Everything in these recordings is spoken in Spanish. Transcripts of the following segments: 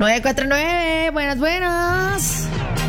949, buenas, buenas.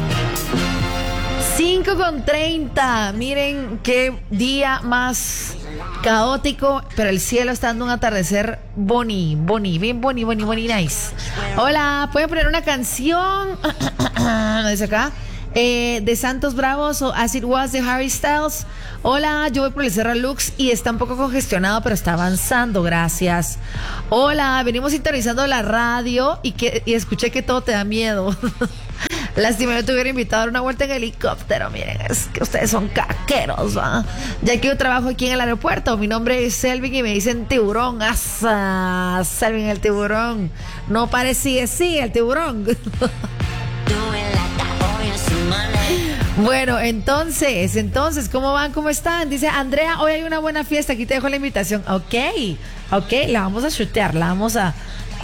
5:30. Miren qué día más caótico, pero el cielo está dando un atardecer bien boni, nice. Hola, ¿pueden poner una canción? ¿No dice acá? De Santos Bravos o As It Was de Harry Styles. Hola, yo voy por el Cerro Lux y está un poco congestionado, pero está avanzando, gracias. Hola, venimos sintonizando la radio y escuché que todo te da miedo. Lástima, yo te hubiera invitado a dar una vuelta en helicóptero. Miren, es que ustedes son caqueros, ¿va? Ya que yo trabajo aquí en el aeropuerto. Mi nombre es Selvin y me dicen tiburón. ¡Asa! Selvin el tiburón. No parecía, sí, el tiburón. Bueno, entonces, ¿cómo van? ¿Cómo están? Dice Andrea, hoy hay una buena fiesta, aquí te dejo la invitación. Ok, la vamos a chutear, la vamos a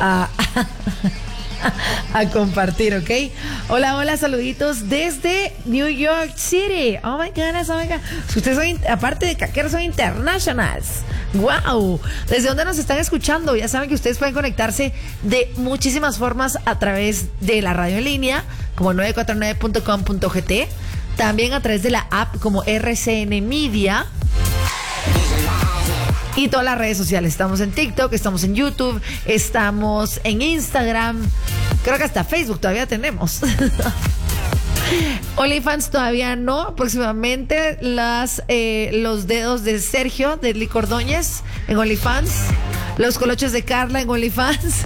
compartir, ¿ok? Hola, saluditos desde New York City. Oh my goodness. Ustedes son, aparte de caqueros, son internationals. Wow. ¿Desde dónde nos están escuchando? Ya saben que ustedes pueden conectarse de muchísimas formas a través de la radio en línea, como 949.com.gt, también a través de la app como RCN Media y todas las redes sociales. Estamos en TikTok, estamos en YouTube, estamos en Instagram, creo que hasta Facebook todavía tenemos. OnlyFans todavía no, próximamente los dedos de Sergio de Lic Ordóñez en OnlyFans, los coloches de Carla en OnlyFans,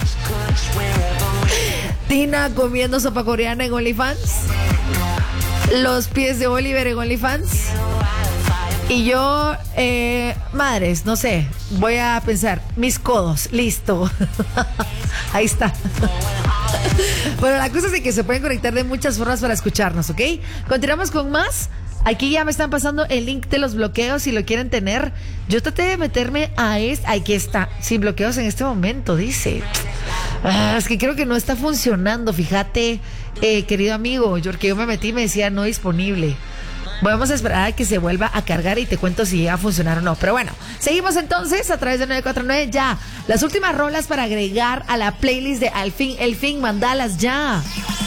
Tina comiendo sopa coreana en OnlyFans, los pies de Oliver en OnlyFans. Y yo, madres, no sé, voy a pensar, mis codos, listo. Ahí está. Bueno, la cosa es que se pueden conectar de muchas formas para escucharnos, ¿ok? Continuamos con más. Aquí ya me están pasando el link de los bloqueos si lo quieren tener. Yo traté de meterme a aquí está, sin bloqueos en este momento, dice. Es que creo que no está funcionando, fíjate, querido amigo, porque yo me metí y me decía no disponible. Vamos a esperar a que se vuelva a cargar y te cuento si va a funcionar o no. Pero bueno, seguimos entonces a través de 949 ya. Las últimas rolas para agregar a la playlist de Al Fin, El Fin, mandalas ya.